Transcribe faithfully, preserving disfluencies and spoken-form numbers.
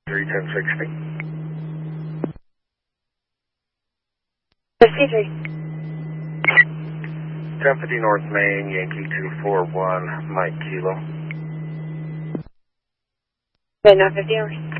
three ten sixty. fifty-three. ten fifty North Main, Yankee two four one, Mike Kilo. Midnight fifty hours.